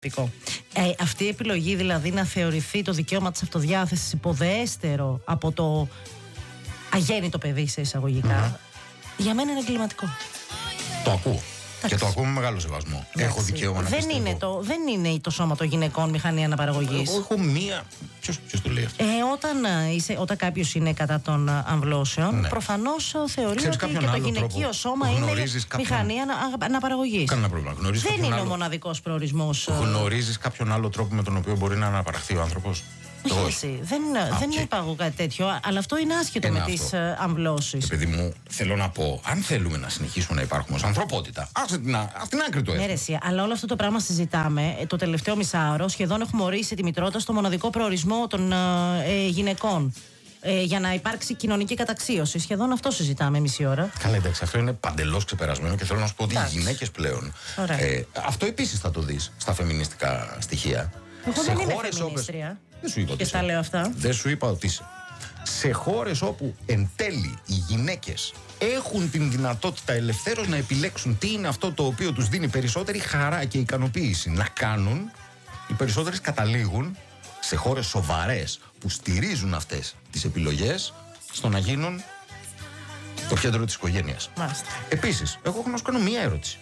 Αυτή η επιλογή, δηλαδή να θεωρηθεί το δικαίωμα της αυτοδιάθεσης υποδεέστερο από το αγέννητο παιδί σε εισαγωγικά, για μένα είναι εγκληματικό. Το ακούω. Και το ακούω με μεγάλο σεβασμό. Έχω δικαίωμα να πιστεύω. Δεν είναι το σώμα των γυναικών μηχανή αναπαραγωγής. Εγώ έχω μία. Ποιος το λέει αυτό? Όταν κάποιος είναι κατά των αμβλώσεων, προφανώς θεωρεί ότι και το γυναικείο σώμα είναι μηχανή αναπαραγωγής. Κανένα πρόβλημα. Δεν είναι ο μοναδικός προορισμός. Γνωρίζεις κάποιον άλλο τρόπο με τον οποίο μπορεί να αναπαραχθεί ο άνθρωπος? Όχι, δεν είπα εγώ κάτι τέτοιο, αλλά αυτό είναι άσχετο με τις αμβλώσεις. Παιδί μου, θέλω να πω, αν θέλουμε να συνεχίσουμε να υπάρχουμε ως ανθρωπότητα, άσε την άκρη του έθνου. Αλλά όλο αυτό το πράγμα συζητάμε το τελευταίο μισάωρο. Σχεδόν έχουμε ορίσει τη μητρότητα στο μοναδικό προορισμό των γυναικών. Για να υπάρξει κοινωνική καταξίωση. Σχεδόν αυτό συζητάμε μισή ώρα. Καλά, εντάξει, αυτό είναι παντελώς ξεπερασμένο και θέλω να σου πω ότι οι γυναίκες πλέον. Αυτό επίσης θα το δεις στα φεμινιστικά στοιχεία. Εγώ δεν είμαι φεμινίστρια. Δεν σου είπα ότι τα λέω αυτά. Δεν σου είπα ότι είσαι. Σε χώρες όπου εν τέλει οι γυναίκες έχουν την δυνατότητα ελευθέρως να επιλέξουν τι είναι αυτό το οποίο τους δίνει περισσότερη χαρά και ικανοποίηση να κάνουν, οι περισσότερες καταλήγουν σε χώρες σοβαρές που στηρίζουν αυτές τις επιλογές στο να γίνουν το κέντρο της οικογένειας. Επίσης, εγώ έχω να σου κάνω μία ερώτηση.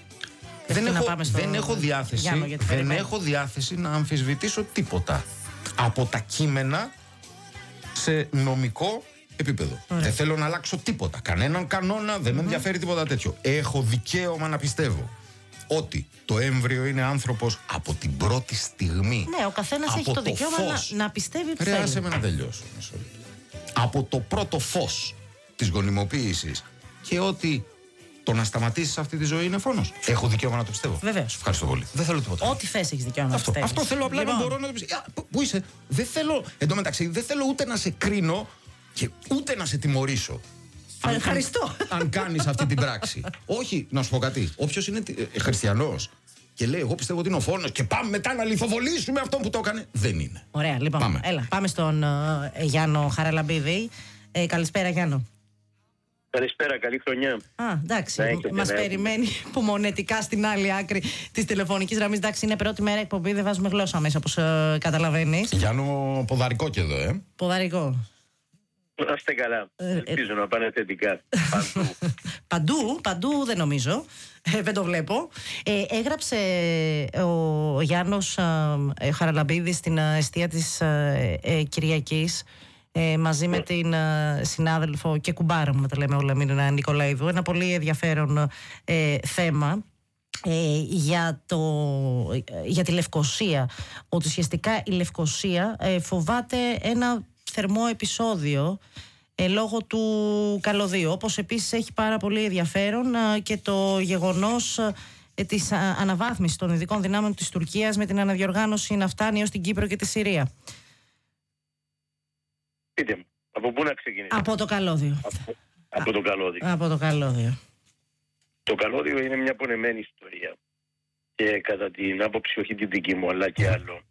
Δεν έχω διάθεση να αμφισβητήσω τίποτα από τα κείμενα σε νομικό επίπεδο. Δεν θέλω να αλλάξω τίποτα. Κανέναν κανόνα, δεν με ενδιαφέρει τίποτα τέτοιο. Έχω δικαίωμα να πιστεύω ότι το έμβριο είναι άνθρωπος από την πρώτη στιγμή. Ναι, ο καθένας έχει το δικαίωμα να πιστεύει ότι θέλει. Άσε με να τελειώσω. Από το πρώτο φως της γονιμοποίησης και ότι το να σταματήσεις αυτή τη ζωή είναι φόνος. Έχω δικαίωμα να το πιστεύω. Βεβαίως. Ευχαριστώ πολύ. Δεν θέλω τίποτα. Ό,τι θες έχεις δικαίωμα να πιστεύεις. Αυτό θέλω απλά να μπορώ να το πιστεύω. Πού είσαι? Δεν θέλω, εντωμεταξύ, δεν θέλω ούτε να σε κρίνω και ούτε να σε τιμωρήσω. Ευχαριστώ. Αν κάνεις αυτή την πράξη. Όχι, να σου πω κάτι. Όποιος είναι χριστιανός και λέει, εγώ πιστεύω ότι είναι ο φόνος και πάμε μετά να λιθοβολήσουμε αυτόν που το έκανε, δεν είναι. Ωραία, λοιπόν. Πάμε στον Γιάννο Χαραλαμπίδη. Καλησπέρα, Γιάννο. Καλησπέρα, καλή χρονιά. Εντάξει. Μας περιμένει υπομονετικά στην άλλη άκρη της τηλεφωνικής γραμμής. Εντάξει, είναι πρώτη μέρα εκπομπή, δεν βάζουμε γλώσσα μέσα, όπως καταλαβαίνεις. Γιάννο, ποδαρικό και εδώ, Ποδαρικό. Να είστε καλά. Ελπίζω να πάνε θετικά. Παντού δεν νομίζω. Δεν το βλέπω. Έγραψε ο Γιάννος Χαραλαμπίδης στην εστία της Κυριακής μαζί με την συνάδελφο και κουμπάρα μου, τα λέμε όλα, Μίνα Νικολαίδου, ένα πολύ ενδιαφέρον θέμα για τη Λευκοσία, ότι ουσιαστικά η Λευκοσία φοβάται ένα θερμό επεισόδιο λόγω του καλωδίου, όπως επίσης έχει πάρα πολύ ενδιαφέρον και το γεγονός της αναβάθμισης των ειδικών δυνάμεων της Τουρκίας με την αναδιοργάνωση να φτάνει έως την Κύπρο και τη Συρία. Πείτε μου, από πού να ξεκινήσουμε? Από το καλώδιο. Από το καλώδιο. Από το καλώδιο. Το καλώδιο είναι μια πονεμένη ιστορία και κατά την άποψη, όχι την δική μου αλλά και άλλο,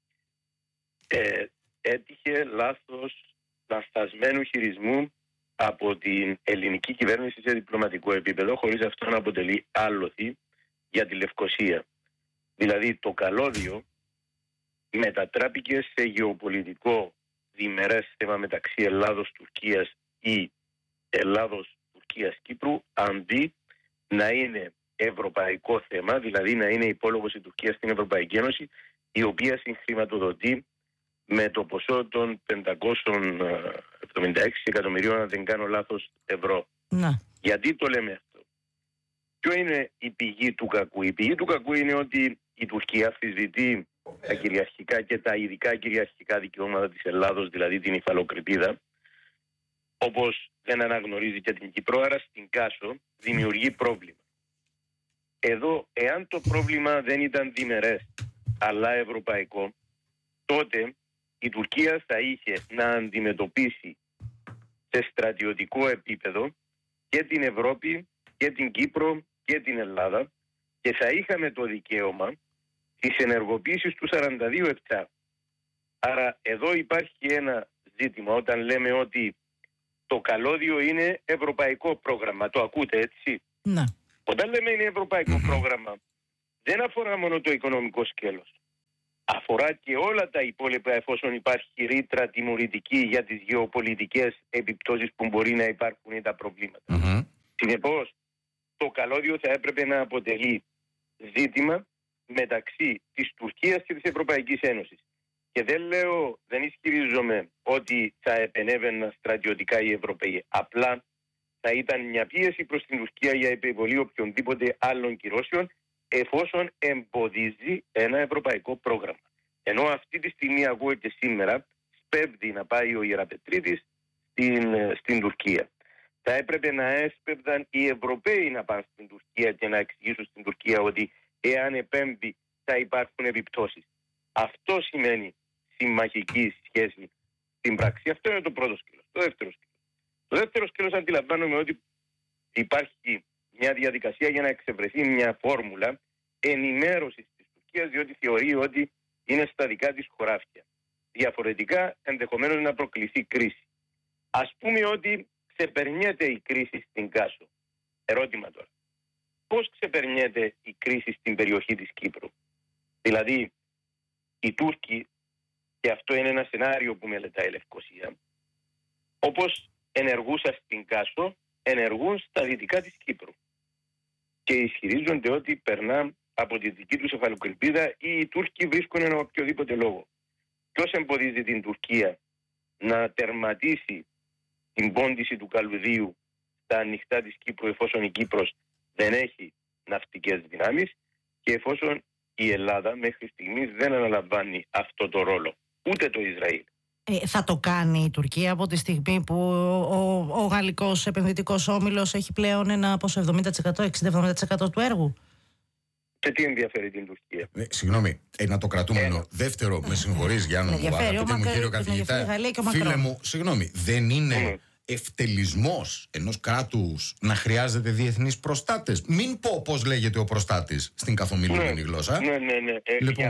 έτυχε λανθασμένου χειρισμού από την ελληνική κυβέρνηση σε διπλωματικό επίπεδο, χωρίς αυτό να αποτελεί άλοθη για τη Λευκοσία. Δηλαδή το καλώδιο μετατράπηκε σε γεωπολιτικό διμερές θέμα μεταξύ Ελλάδος-Τουρκίας ή Ελλάδος-Τουρκίας-Κύπρου, αντί να είναι ευρωπαϊκό θέμα, δηλαδή να είναι υπόλογος η Τουρκία στην Ευρωπαϊκή Ένωση, η οποία συγχρηματοδοτεί με το ποσό των 576 εκατομμυρίων, αν δεν κάνω λάθος, ευρώ. Να. Γιατί το λέμε αυτό? Ποιο είναι η πηγή του κακού? Η πηγή του κακού είναι ότι η Τουρκία αμφισβητεί τα κυριαρχικά και τα ειδικά κυριαρχικά δικαιώματα της Ελλάδος, δηλαδή την υφαλοκρηπίδα, όπως δεν αναγνωρίζει και την Κύπρο, άρα στην Κάσο δημιουργεί πρόβλημα. Εδώ, εάν το πρόβλημα δεν ήταν διμερές αλλά ευρωπαϊκό, τότε η Τουρκία θα είχε να αντιμετωπίσει σε στρατιωτικό επίπεδο και την Ευρώπη και την Κύπρο και την Ελλάδα και θα είχαμε το δικαίωμα της ενεργοποίησης του 42-7. Άρα εδώ υπάρχει ένα ζήτημα όταν λέμε ότι το καλώδιο είναι ευρωπαϊκό πρόγραμμα. Το ακούτε, έτσι? Ναι. Όταν λέμε είναι ευρωπαϊκό πρόγραμμα, δεν αφορά μόνο το οικονομικό σκέλος. αφορά και όλα τα υπόλοιπα, εφόσον υπάρχει ρήτρα τιμωρητική για τις γεωπολιτικές επιπτώσεις που μπορεί να υπάρχουν ή τα προβλήματα. Συνεπώς, το καλώδιο θα έπρεπε να αποτελεί ζήτημα μεταξύ της Τουρκίας και της Ευρωπαϊκής Ένωσης. Και δεν ισχυρίζομαι ότι θα επενέβαιναν στρατιωτικά οι Ευρωπαίοι. Απλά θα ήταν μια πίεση προς την Τουρκία για επιβολή οποιονδήποτε άλλων κυρώσεων, εφόσον εμποδίζει ένα ευρωπαϊκό πρόγραμμα. Ενώ αυτή τη στιγμή ακούω και σήμερα σπέβδει να πάει ο Ιεραπετρίτης στην Τουρκία. Θα έπρεπε να έσπευδαν οι Ευρωπαίοι να πάνε στην Τουρκία και να εξηγήσουν στην Τουρκία ότι εάν επέμβει θα υπάρχουν επιπτώσεις. Αυτό σημαίνει συμμαχική σχέση στην πράξη. Αυτό είναι το πρώτο σκέλος. Το δεύτερο σκέλος αντιλαμβάνομαι ότι υπάρχει μια διαδικασία για να εξευρεθεί μια φόρμουλα ενημέρωσης της Τουρκίας, διότι θεωρεί ότι είναι στα δικά της χωράφια. Διαφορετικά ενδεχομένως να προκληθεί κρίση. Ας πούμε ότι ξεπερνιέται η κρίση στην Κάσο. Ερώτημα τώρα. Πώς ξεπερνιέται η κρίση στην περιοχή της Κύπρου? Δηλαδή, οι Τούρκοι, και αυτό είναι ένα σενάριο που μελετάει η Λευκωσία, όπως ενεργούσαν στην Κάσο, ενεργούν στα δυτικά της Κύπρου. Και ισχυρίζονται ότι περνά από τη δική τους εφαλοκρηπίδα ή οι Τούρκοι βρίσκουν ένα οποιοδήποτε λόγο. Ποιος εμποδίζει την Τουρκία να τερματίσει την πόντιση του καλουδίου στα ανοιχτά της Κύπρου, εφόσον η Κύπρος δεν έχει ναυτικές δυνάμεις και εφόσον η Ελλάδα μέχρι στιγμής δεν αναλαμβάνει αυτό το ρόλο, ούτε το Ισραήλ. Θα το κάνει η Τουρκία από τη στιγμή που ο γαλλικός επενδυτικός όμιλος έχει πλέον ένα πόσο 70%, 60-70% του έργου? Και τι ενδιαφέρει την Τουρκία? Συγγνώμη, να το κρατούμενο. Δεύτερο, με συγχωρείς Γιάννο μου, αγαπητέ μου κύριο καθηγητά. Φίλε μου, συγγνώμη, δεν είναι ευτελισμός ενός κράτους να χρειάζεται διεθνείς προστάτες? Μην πω πώς λέγεται ο προστάτης στην καθομιλούμενη γλώσσα. Ναι. Λοιπόν,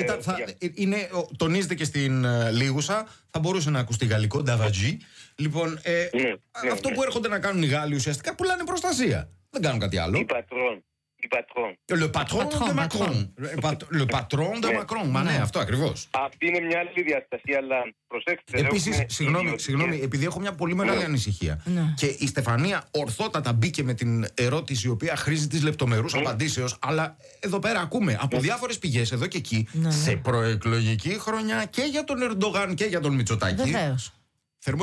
τονίζεται και στην Λίγουσα, θα μπορούσε να ακουστεί γαλλικό, νταβατζή. Λοιπόν, αυτό που έρχονται να κάνουν οι Γάλλοι ουσιαστικά πουλάνε προστασία. Δεν κάνουν κάτι άλλο. Le patron de Macron. Le patron de Macron. Μα ναι, αυτό ακριβώς. Αυτή είναι μια άλλη διαστασία, αλλά προσέξτε. Επίσης, συγγνώμη, επειδή έχω μια πολύ μεγάλη ανησυχία. Και η Στεφανία ορθότατα μπήκε με την ερώτηση, η οποία χρήζει της λεπτομερούς απαντήσεως, αλλά εδώ πέρα ακούμε από διάφορες πηγές, εδώ και εκεί, σε προεκλογική χρονιά και για τον Ερντογάν και για τον Μητσοτάκη. Βεβαίως. Θερμό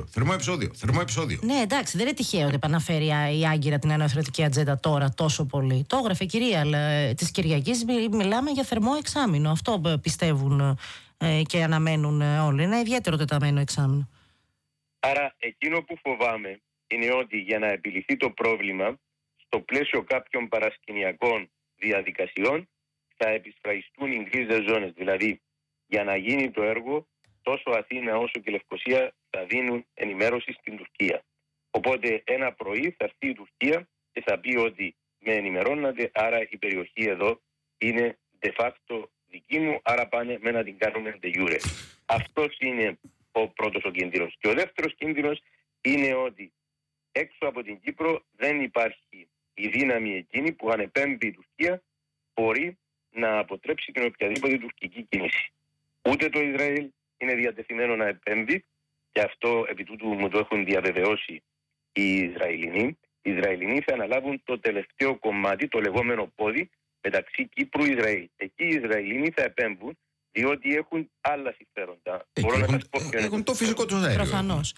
επεισόδιο. Ναι, εντάξει, δεν είναι τυχαίο ότι επαναφέρει η Άγκυρα την εννοηθρωτική ατζέντα τώρα τόσο πολύ. Το έγραφε η κυρία, αλλά της Κυριακής μιλάμε για θερμό εξάμηνο. Αυτό πιστεύουν και αναμένουν όλοι. Ένα ιδιαίτερο τεταμένο εξάμηνο. Άρα, εκείνο που φοβάμαι είναι ότι για να επιληθεί το πρόβλημα, στο πλαίσιο κάποιων παρασκηνιακών διαδικασιών, θα επισφραγιστούν οι γκρίζες ζώνες. Δηλαδή, για να γίνει το έργο, τόσο Αθήνα όσο και Λευκωσία θα δίνουν ενημέρωση στην Τουρκία. Οπότε ένα πρωί θα έρθει η Τουρκία και θα πει ότι με ενημερώνατε, άρα η περιοχή εδώ είναι de facto δική μου, άρα πάνε με να την κάνουμε de jure. Αυτός είναι ο πρώτος ο κίνδυνος. Και ο δεύτερος κίνδυνος είναι ότι έξω από την Κύπρο δεν υπάρχει η δύναμη εκείνη που αν επέμβει η Τουρκία μπορεί να αποτρέψει την οποιαδήποτε τουρκική κίνηση. Ούτε το Ισραήλ είναι διατεθειμένο να επέμβει, και αυτό επί τούτου μου το έχουν διαβεβαιώσει οι Ισραηλινοί. Οι Ισραηλινοί θα αναλάβουν το τελευταίο κομμάτι, το λεγόμενο πόδι, μεταξύ Κύπρου και Ισραήλ. Εκεί οι Ισραηλινοί θα επέμβουν, διότι έχουν άλλα συμφέροντα. Έχουν το φυσικό του αέριο. Προφανώς.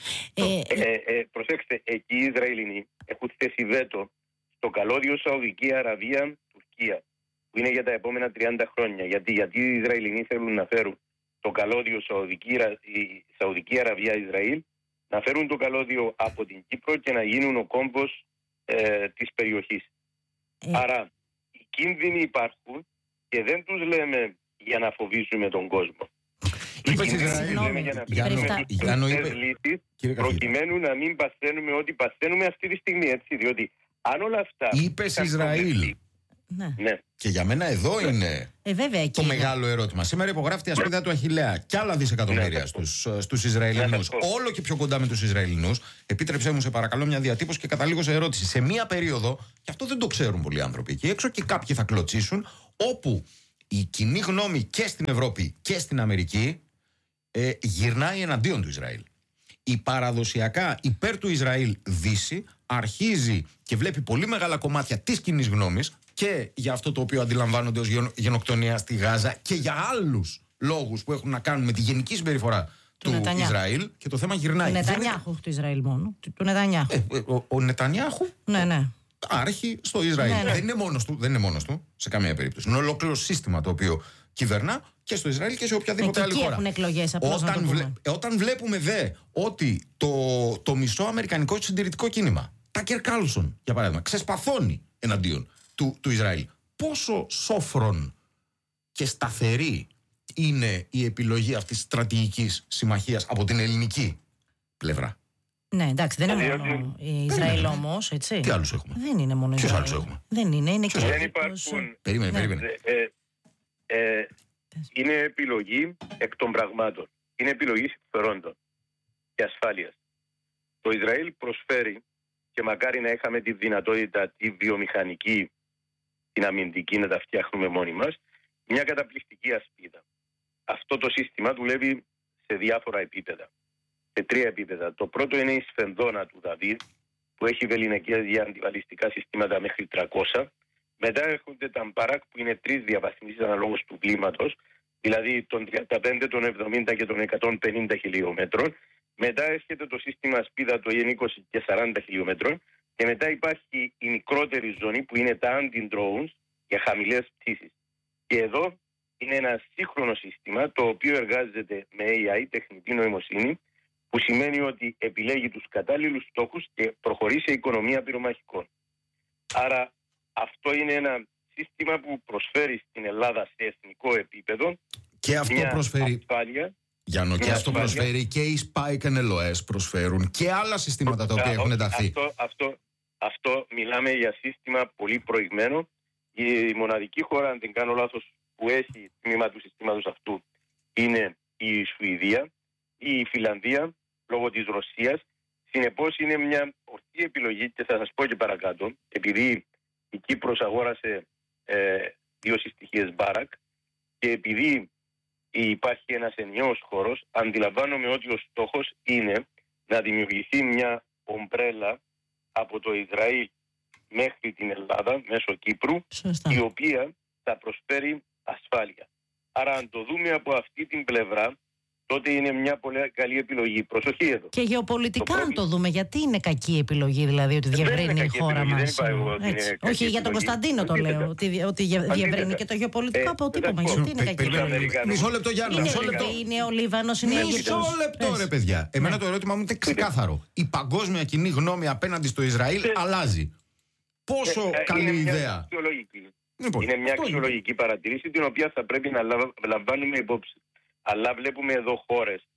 Προσέξτε, εκεί οι Ισραηλινοί έχουν θέσει βέτο στο καλώδιο Σαουδική Αραβία-Τουρκία, που είναι για τα επόμενα 30 χρόνια. Γιατί οι Ισραηλινοί θέλουν να φέρουν το καλώδιο Σαουδική Αραβία-Ισραήλ, να φέρουν το καλώδιο από την Κύπρο και να γίνουν ο κόμβος της περιοχής. Άρα οι κίνδυνοι υπάρχουν και δεν τους λέμε για να φοβήσουμε τον κόσμο. Προκειμένου να μην παθαίνουμε ό,τι παθαίνουμε αυτή τη στιγμή, έτσι, διότι αν όλα αυτά... Είπες Ισραήλ. Ναι. Και για μένα εδώ είναι το μεγάλο ερώτημα. Σήμερα υπογράφει η ασπίδα του Αχιλλέα και άλλα δισεκατομμύρια στους Ισραηλινούς. Όλο και πιο κοντά με τους Ισραηλινούς. Επίτρεψέ μου, σε παρακαλώ, μια διατύπωση και καταλήγω σε ερώτηση. Σε μία περίοδο, και αυτό δεν το ξέρουν πολλοί άνθρωποι εκεί έξω, και κάποιοι θα κλωτσίσουν, όπου η κοινή γνώμη και στην Ευρώπη και στην Αμερική γυρνάει εναντίον του Ισραήλ. Η παραδοσιακά υπέρ του Ισραήλ Δύση αρχίζει και βλέπει πολύ μεγάλα κομμάτια της κοινής γνώμης και για αυτό το οποίο αντιλαμβάνονται ως γενοκτονία στη Γάζα και για άλλους λόγους που έχουν να κάνουν με τη γενική συμπεριφορά του Ισραήλ, και το θέμα γυρνάει. Του Νετανιάχου, του Ισραήλ μόνο. Του Νετανιάχου. Ο Νετανιάχου ναι. άρχει στο Ισραήλ. Ναι. Δεν είναι μόνος του σε καμία περίπτωση. Είναι ολόκληρο σύστημα το οποίο κυβερνά και στο Ισραήλ και σε οποιαδήποτε άλλη χώρα. Έχουν εκλογές, όταν βλέπουμε δε ότι το μισό αμερικανικό συντηρητικό κίνημα, Τάκερ Κάρλσον για παράδειγμα, ξεσπαθώνει εναντίον του Ισραήλ, πόσο σόφρον και σταθερή είναι η επιλογή αυτής της στρατηγικής συμμαχίας από την ελληνική πλευρά? Ναι, εντάξει, δεν είναι μόνο Ισραήλ όμως, έτσι. Τι άλλους έχουμε? Δεν είναι μόνο Ισραήλ. Ποιους άλλους έχουμε? Δεν είναι και... Δεν υπάρχουν... Περίμενε. Είναι επιλογή εκ των πραγμάτων. Είναι επιλογή συμφερόντων και ασφάλειας. Το Ισραήλ προσφέρει, και μακάρι να είχαμε τη δυνατότητα τη βιομηχανική, την αμυντική να τα φτιάχνουμε μόνοι μας, μια καταπληκτική ασπίδα. Αυτό το σύστημα δουλεύει σε διάφορα επίπεδα. Σε 3 επίπεδα. Το πρώτο είναι η σφενδόνα του Δαβίδ, που έχει βεληνικιά για αντιβαλιστικά συστήματα μέχρι 300. Μετά έρχονται τα Μπάρακ, που είναι 3 διαβαθμίσεις αναλόγως του κλίματος, δηλαδή των 35, των 70 και των 150 χιλιόμετρων. Μετά έρχεται το σύστημα ασπίδα των 20 και 40 χιλιόμετρων. Και μετά υπάρχει η μικρότερη ζώνη, που είναι τα anti-drones για χαμηλές πτήσεις. Και εδώ είναι ένα σύγχρονο σύστημα, το οποίο εργάζεται με AI, τεχνητή νοημοσύνη, που σημαίνει ότι επιλέγει τους κατάλληλους στόχους και προχωρεί σε οικονομία πυρομαχικών. Άρα αυτό είναι ένα σύστημα που προσφέρει στην Ελλάδα σε εθνικό επίπεδο και αυτό μια προσφέρει ασφάλεια. Γιάννο, και αυτό προσφέρει και οι Spike and LOS προσφέρουν και άλλα συστήματα τα οποία έχουν ενταχθεί. Αυτό μιλάμε για σύστημα πολύ προηγμένο. Η μοναδική χώρα, αν δεν κάνω λάθος, που έχει τμήμα του συστήματος αυτού είναι η Σουηδία ή η Φιλανδία, λόγω της Ρωσίας. Συνεπώς είναι μια ορθή επιλογή, και θα σας πω και παρακάτω, επειδή η Κύπρος αγόρασε 2 συστοιχίες Μπάρακ και επειδή υπάρχει ένας ενιαίος χώρος, αντιλαμβάνομαι ότι ο στόχος είναι να δημιουργηθεί μια ομπρέλα από το Ισραήλ μέχρι την Ελλάδα, μέσω Κύπρου, Σωστά. η οποία θα προσφέρει ασφάλεια. Άρα αν το δούμε από αυτή την πλευρά, τότε είναι μια πολύ καλή επιλογή. Προσοχή εδώ. Και γεωπολιτικά, αν το δούμε, γιατί είναι κακή επιλογή, δηλαδή, ότι διευρύνει η χώρα μας? Όχι, για τον Κωνσταντίνο το λέω, ότι διευρύνει και το γεωπολιτικό αποτύπωμα. Γιατί είναι κακή επιλογή? Μισό λεπτό, Γιάννη. Είναι ο Λίβανος, είναι η Αίγυπτος. Μισό λεπτό, ρε παιδιά. Εμένα το ερώτημα μου είναι ξεκάθαρο. Η παγκόσμια κοινή γνώμη απέναντι στο Ισραήλ αλλάζει. Πόσο καλή ιδέα? Είναι μια αξιολογική παρατηρήση, την οποία θα πρέπει να λαμβάνουμε υπόψη. Αλλά βλέπουμε εδώ χώρες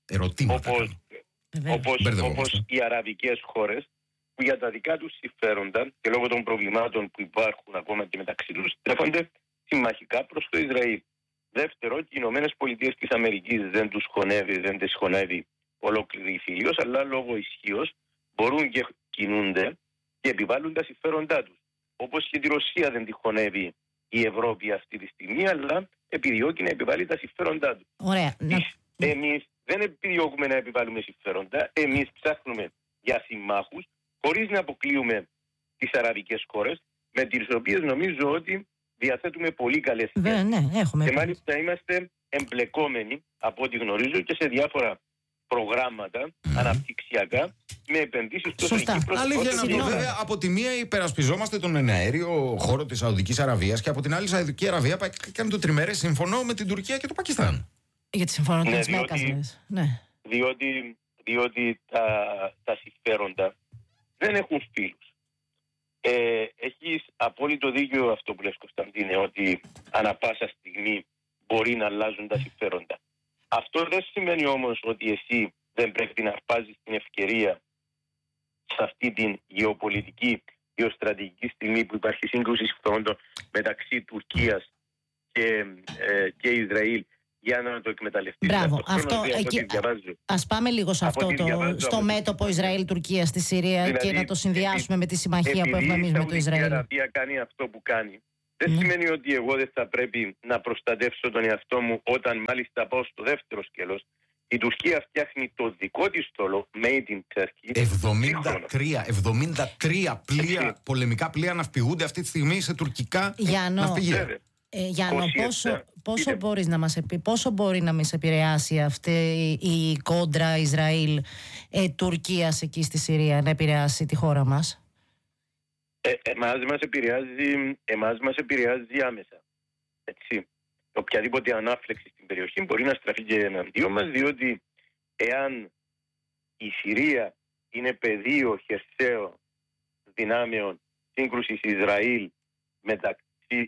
όπως οι αραβικές χώρες, που για τα δικά τους συμφέροντα και λόγω των προβλημάτων που υπάρχουν ακόμα και μεταξύ τους, στρέφονται συμμαχικά προς το Ισραήλ. Δεύτερο, οι Ηνωμένες Πολιτείες της Αμερικής δεν τις χωνεύει ολόκληρη η Φίλιος, αλλά λόγω ισχύως μπορούν και κινούνται και επιβάλλουν τα συμφέροντά τους. Όπως και τη Ρωσία δεν τη χωνεύει η Ευρώπη αυτή τη στιγμή, αλλά επιδιώκει να επιβάλλει τα συμφέροντά του. Ωραία. Εμείς δεν επιδιώκουμε να επιβάλλουμε συμφέροντα. Εμείς ψάχνουμε για συμμάχους, χωρίς να αποκλείουμε τις αραβικές χώρες, με τις οποίες νομίζω ότι διαθέτουμε πολύ καλές σχέσεις. Ναι, έχουμε. Και μάλιστα είμαστε εμπλεκόμενοι, από ό,τι γνωρίζω, και σε διάφορα προγράμματα αναπτυξιακά, με επενδύσεις στο Κύπρο. Αλήθεια να πω, βέβαια, από τη μία υπερασπιζόμαστε τον εναέριο χώρο της Σαουδικής Αραβίας και από την άλλη η Σαουδική Αραβία κάνει το τριμερές σύμφωνο με την Τουρκία και το Πακιστάν. Για τη συμφωνία της Μέκας, ναι. Διότι τα συμφέροντα δεν έχουν φίλους. Έχεις απόλυτο δίκιο αυτό που λες, Κωνσταντίνε, ότι ανά πάσα στιγμή μπορεί να αλλάζουν τα συμφέροντα. Αυτό δεν σημαίνει όμως ότι εσύ δεν πρέπει να αρπάζεις την ευκαιρία σε αυτή την γεωπολιτική, γεωστρατηγική στιγμή που υπάρχει σύγκρουση συμφερόντων μεταξύ Τουρκίας και Ισραήλ, για να το εκμεταλλευτείς. Μπράβο, ας πάμε λίγο σε αυτό στο μέτωπο Ισραήλ-Τουρκία στη Συρία, δηλαδή, και να το συνδυάσουμε με τη συμμαχία που έχουμε εμείς με το Ισραήλ. Η Αραβία κάνει αυτό που κάνει, Δεν σημαίνει ότι εγώ δεν θα πρέπει να προστατεύσω τον εαυτό μου όταν μάλιστα πάω στο δεύτερο σκέλος. Η Τουρκία φτιάχνει το δικό της στόλο, made in Turkey. 73 πλοία, πολεμικά πλοία ναυπηγούνται αυτή τη στιγμή σε τουρκικά ναυπηγεία. Γιάννο, πόσο μπορείς να μας πόσο μπορεί να μας επηρεάσει αυτή η κόντρα Ισραήλ-Τουρκίας εκεί στη Συρία, να επηρεάσει τη χώρα μας? Εμάς μας επηρεάζει άμεσα. Έτσι. Οποιαδήποτε ανάφλεξη στην περιοχή μπορεί να στραφεί και εναντίον μας, διότι εάν η Συρία είναι πεδίο χερσαίο δυνάμεων σύγκρουσης Ισραήλ μεταξύ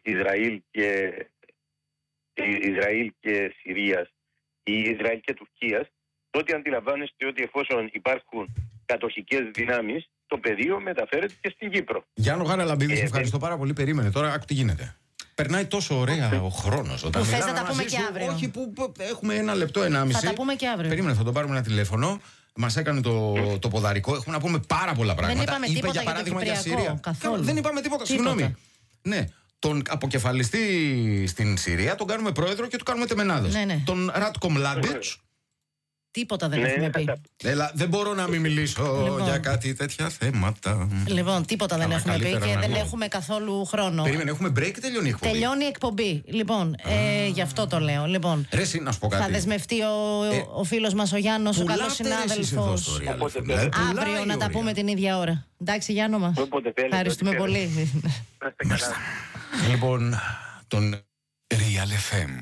Ισραήλ και Συρίας ή Ισραήλ και Τουρκίας, τότε αντιλαμβάνεστε ότι εφόσον υπάρχουν κατοχικές δυνάμεις, το πεδίο μεταφέρεται και στην Κύπρο. Γιάννο Χαραλαμπίδη, ευχαριστώ πάρα πολύ. Περίμενε τώρα, άκου τι γίνεται. Περνάει τόσο ωραία ο χρόνος. Που θες να τα πούμε και αύριο. Όχι, που έχουμε 1 λεπτό, 1,5. Θα τα πούμε και αύριο. Περίμενε, θα τον πάρουμε ένα τηλέφωνο. Μας έκανε το ποδαρικό. Έχουμε να πούμε πάρα πολλά πράγματα. Δεν είπαμε τίποτα για παράδειγμα για Συρία. Δεν είπαμε τίποτα. Συγγνώμη. Ναι. Τον αποκεφαλιστή στην Συρία τον κάνουμε πρόεδρο και του κάνουμε τεμενάδος. Τον Ράτκο Μλάντιτς. Τίποτα δεν έχουμε πει. Έλα, δεν μπορώ να μην μιλήσω για κάτι τέτοια θέματα. Λοιπόν, τίποτα δεν έχουμε πει και δεν έχουμε καθόλου χρόνο. Περίμενε, έχουμε break και τελειώνει η εκπομπή. Τελειώνει η εκπομπή. Λοιπόν, γι' αυτό το λέω. Λοιπόν, ρε, να σου πω κάτι. Θα δεσμευτεί ο φίλος μας ο Γιάννος, ο καλός συνάδελφος. Αύριο να τα πούμε την ίδια ώρα. Εντάξει, Γιάννο μας. Ευχαριστούμε πολύ. Λοιπόν, τον Real FM.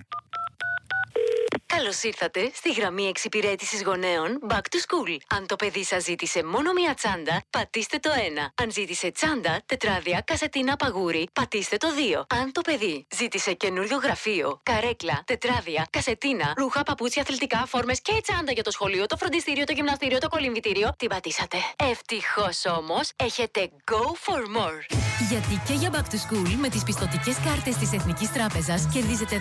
Καλώς ήρθατε στη γραμμή εξυπηρέτησης γονέων Back to School. Αν το παιδί σας ζήτησε μόνο μία τσάντα, πατήστε το 1. Αν ζήτησε τσάντα, τετράδια, κασετίνα, παγούρι, πατήστε το 2. Αν το παιδί ζήτησε καινούριο γραφείο, καρέκλα, τετράδια, κασετίνα, ρούχα, παπούτσια, αθλητικά, φόρμες και τσάντα για το σχολείο, το φροντιστήριο, το γυμναστήριο, το κολυμβητήριο, την πατήσατε. Ευτυχώς όμως, έχετε Go for More. Γιατί και για Back to School με τις πιστωτικές κάρτες της Εθνικής Τράπεζας κερδίζετε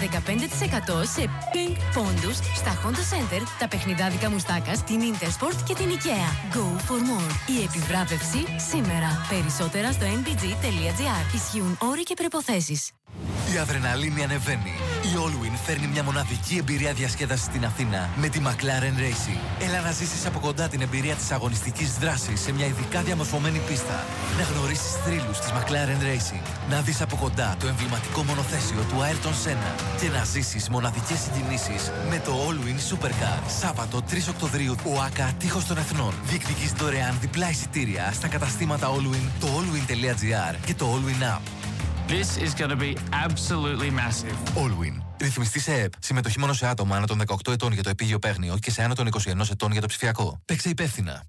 15% σε Pink Pondus, στα Honda Center, τα παιχνιδάδικα Μουστάκας, την Intersport και την IKEA. Go for more. Η επιβράβευση σήμερα. Περισσότερα στο nbg.gr. Ισχύουν όροι και προϋποθέσεις. Η αδρεναλίνη ανεβαίνει. Η Allwyn φέρνει μια μοναδική εμπειρία διασκέδασης στην Αθήνα με τη McLaren Racing. Έλα να ζήσεις από κοντά την εμπειρία της αγωνιστικής δράσης σε μια ειδικά διαμορφωμένη πίστα. Να γνωρίσεις θρύλους της McLaren Racing. Να δεις από κοντά το εμβληματικό μονοθέσιο του Ayrton Senna. Και να ζήσεις μοναδικές συγκινήσεις με το Allwyn Supercar. Σάββατο 3 Οκτωβρίου, ΟΑΚΑ Τείχος των Εθνών. Διεκδικείς δωρεάν διπλά εισιτήρια στα καταστήματα Allwyn, το allwyn.gr και το Allwyn App. This is going to be absolutely massive. Allwyn. Ρυθμιστή σε ΕΕΠ. Συμμετοχή μόνο σε άτομα άνω των 18 ετών για το επίγειο παίγνιο και σε άνω των 21 ετών για το ψηφιακό. Παίξε υπεύθυνα.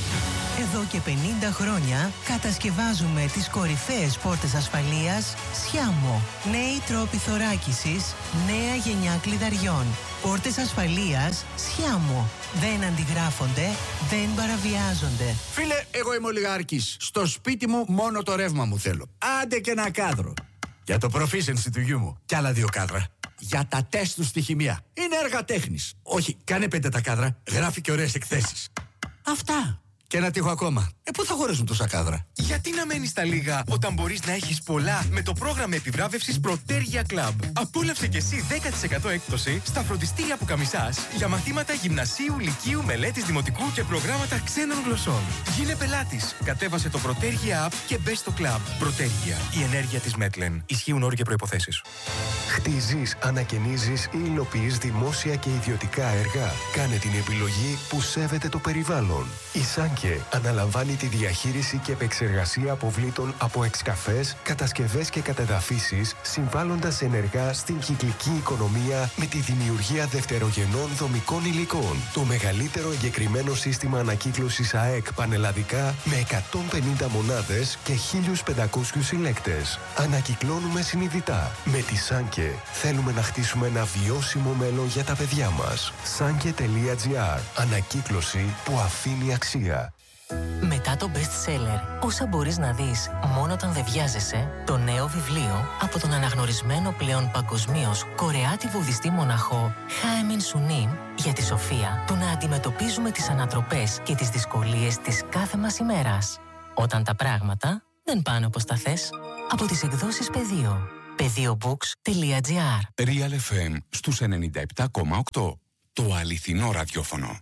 Εδώ και 50 χρόνια κατασκευάζουμε τις κορυφαίες πόρτες ασφαλείας Sciamo. Νέοι τρόποι θωράκισης, νέα γενιά κλειδαριών. Πόρτες ασφαλείας Sciamo. Δεν αντιγράφονται, δεν παραβιάζονται. Φίλε, εγώ είμαι ολιγάρχης. Στο σπίτι μου μόνο το ρεύμα μου θέλω. Άντε και ένα κάδρο. Για το proficiency του γιού μου. Κι άλλα 2 κάδρα. Για τα τεστ του στη χημεία. Είναι έργα τέχνης. Όχι, κάνε 5 τα κάδρα. Γράφει και ωραίες εκθέσεις. Αυτά. Και ένα τείχο ακόμα. Πού θα χωρέσουν τόσα κάδρα? Γιατί να μένεις στα λίγα όταν μπορείς να έχεις πολλά με το πρόγραμμα επιβράβευσης Protergia Club. Απόλαυσε κι εσύ 10% έκπτωση στα φροντιστήρια από Καμισάς για μαθήματα γυμνασίου, λυκείου, μελέτης δημοτικού και προγράμματα ξένων γλωσσών. Γίνε πελάτης. Κατέβασε το Protergia App και μπες στο club. Protergia. Η ενέργεια της Μέτλεν. Ισχύουν όροι και προϋποθέσεις. Χτίζεις, ανακαινίζεις ή υλοποιείς δημόσια και ιδιωτικά έργα. Κάνε την επιλογή που σέβεται το περιβάλλον. Η Σάνκε αναλαμβάνει τη διαχείριση και επεξεργασία αποβλήτων από εξκαφές, κατασκευές και κατεδαφίσεις, συμβάλλοντας ενεργά στην κυκλική οικονομία με τη δημιουργία δευτερογενών δομικών υλικών. Το μεγαλύτερο εγκεκριμένο σύστημα ανακύκλωσης ΑΕΚ πανελλαδικά με 150 μονάδες και 1.500 συλλέκτες. Ανακυκλώνουμε συνειδητά. Με τη Σάνκε θέλουμε να χτίσουμε ένα βιώσιμο μέλλον για τα παιδιά μας. Sanke.gr. Ανακύκλωση που αφήνει αξία. Μετά το best seller, όσα μπορείς να δεις μόνο όταν δεν βιάζεσαι, το νέο βιβλίο από τον αναγνωρισμένο πλέον παγκοσμίως Κορεάτη βουδιστή μοναχό Χάεμιν Σουνίμ για τη σοφία του να αντιμετωπίζουμε τις ανατροπές και τις δυσκολίες της κάθε μας ημέρας. Όταν τα πράγματα δεν πάνε όπως τα θες. Από τις εκδόσεις Πεδίο. Πεδίομπooks.gr. Real FM στους 97,8. Το αληθινό ραδιόφωνο.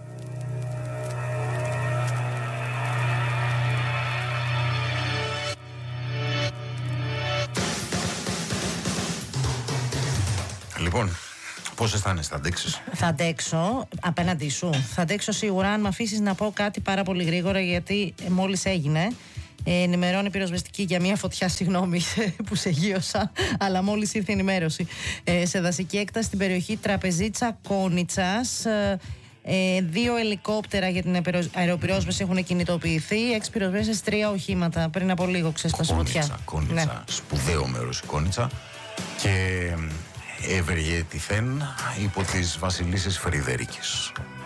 Λοιπόν, πώς αισθάνεσαι, θα αντέξεις? Θα αντέξω απέναντί σου. Θα αντέξω σίγουρα, αν με αφήσεις να πω κάτι πάρα πολύ γρήγορα, γιατί μόλις έγινε. Ενημερώνει πυροσβεστική για μια φωτιά, συγγνώμη που σε γείωσα, αλλά μόλις ήρθε η ενημέρωση. Σε δασική έκταση στην περιοχή Τραπεζίτσα Κόνιτσας. 2 ελικόπτερα για την αεροπυρόσβεση έχουν κινητοποιηθεί. 6 πυροσβέστες, 3 οχήματα. Πριν από λίγο ξέσπασε φωτιά. Κόνιτσα, ναι. Σπουδαίο μέρος η Κόνιτσα. Και ευεργετηθέν υπό της Βασιλίσσης Φρυδερίκης.